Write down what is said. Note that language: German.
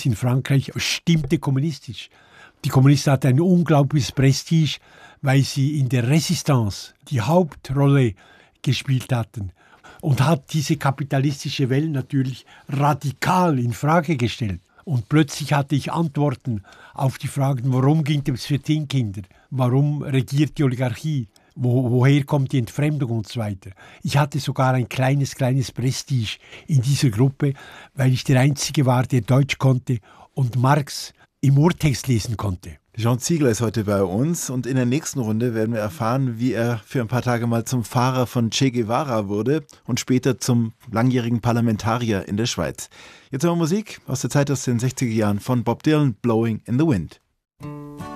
damals in Frankreich stimmte kommunistisch. Die Kommunisten hatten ein unglaubliches Prestige, weil sie in der Resistance die Hauptrolle gespielt hatten und hat diese kapitalistische Welt natürlich radikal in Frage gestellt. Und plötzlich hatte ich Antworten auf die Fragen, warum gibt es Viertingkinder, warum regiert die Oligarchie, woher kommt die Entfremdung und so weiter. Ich hatte sogar ein kleines Prestige in dieser Gruppe, weil ich der Einzige war, der Deutsch konnte und Marx im Urtext lesen konnte. Jean Ziegler ist heute bei uns und in der nächsten Runde werden wir erfahren, wie er für ein paar Tage mal zum Fahrer von Che Guevara wurde und später zum langjährigen Parlamentarier in der Schweiz. Jetzt haben wir Musik aus der Zeit aus den 60er Jahren von Bob Dylan, Blowing in the Wind.